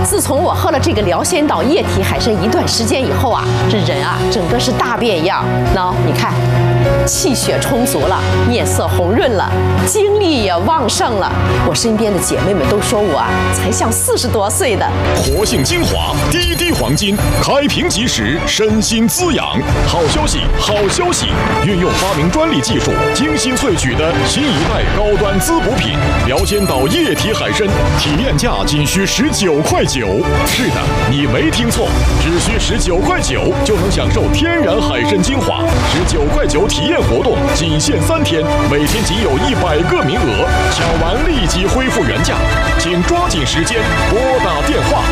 自从我喝了这个辽仙岛液体海参一段时间以后啊，这人啊整个是大变样。喏，你看，气血充足了，面色红润了，精力也旺盛了。我身边的姐妹们都说我啊，才像40多岁的。 活性精华，滴滴黄金，开瓶即食，身心滋养。好消息，好消息！运用发明专利技术，精心萃取的新一代高端滋补品辽仙岛液体海参，体验价仅需19.9块。是的，你没听错，只需19.9块就能享受天然海参精华。19.9块体验活动仅限3天，每天仅有100个名额，抢完立即恢复原价，请抓紧时间拨打电话。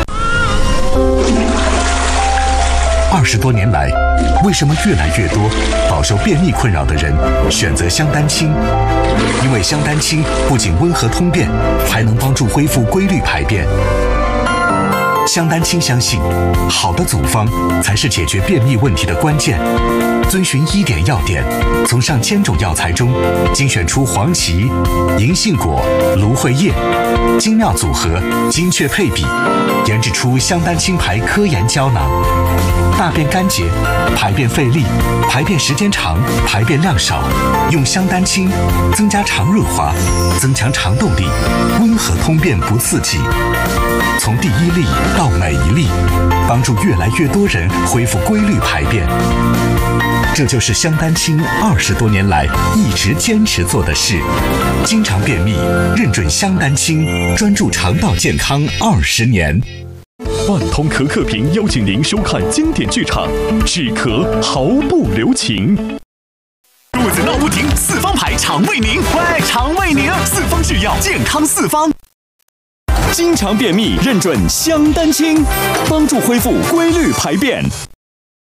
20多年来，为什么越来越多饱受便秘困扰的人选择香丹清？因为香丹清不仅温和通便，还能帮助恢复规律排便。香丹清相信，好的组方才是解决便秘问题的关键。遵循1点要点，从上千种药材中精选出黄芪、银杏果、芦荟叶，精妙组合，精确配比，研制出香丹清牌科研胶囊。大便干结、排便费力、排便时间长、排便量少，用香丹清增加肠润滑，增强肠动力，温和通便不刺激。从第1粒到每1粒，帮助越来越多人恢复规律排便。这就是香丹清20多年来一直坚持做的事。经常便秘，认准香丹清，专注肠道健康20年。 万通可克瓶邀请您收看经典剧场《止咳毫不留情》。 肚子闹不停，四方牌肠胃宁，喂，肠胃宁，四方制药，健康四方。经常便秘，认准香丹清，帮助恢复规律排便。